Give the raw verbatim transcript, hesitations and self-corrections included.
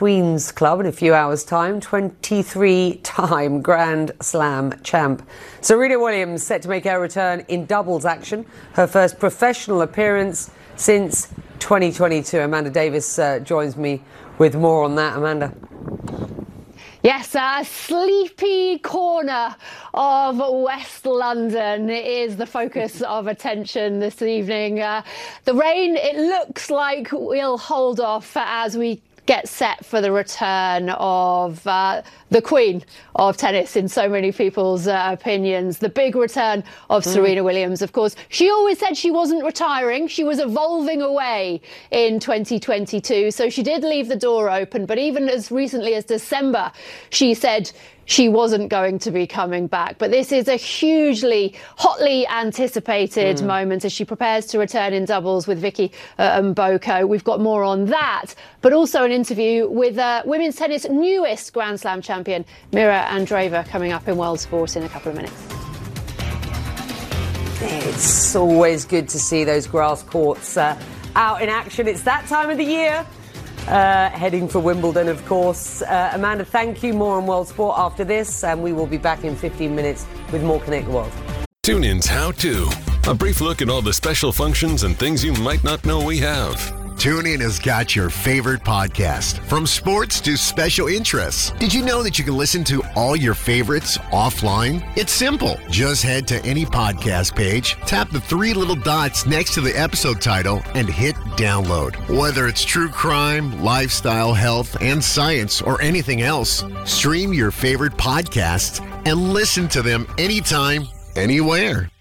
Queen's Club in a few hours' time. twenty-three-time Grand Slam champ. Serena Williams set to make her return in doubles action. Her first professional appearance since twenty twenty-two. Amanda Davis uh, joins me with more on that. Amanda. Yes, a sleepy corner of West London is the focus of attention this evening. Uh, the rain, it looks like will hold off as we get set for the return of uh, the Queen of tennis in so many people's uh, opinions. The big return of mm. Serena Williams, of course. She always said she wasn't retiring. She was evolving away in twenty twenty-two. So she did leave the door open. But even as recently as December, she said she wasn't going to be coming back. But this is a hugely, hotly anticipated mm. moment as she prepares to return in doubles with Vicky uh, Mboko. We've got more on that, but also an interview with uh, women's tennis newest Grand Slam champion, Mira Andreeva, coming up in World Sport in a couple of minutes. It's always good to see those grass courts uh, out in action. It's that time of the year. Uh, heading for Wimbledon, of course. Uh, Amanda, thank you. More on World Sport after this, and we will be back in fifteen minutes with more Connect the World. TuneIn's How To. A brief look at all the special functions and things you might not know we have. TuneIn has got your favorite podcast, from sports to special interests. Did you know that you can listen to all your favorites offline? It's simple. Just head to any podcast page, tap the three little dots next to the episode title, and hit download. Whether it's true crime, lifestyle, health, and science, or anything else, stream your favorite podcasts and listen to them anytime, anywhere.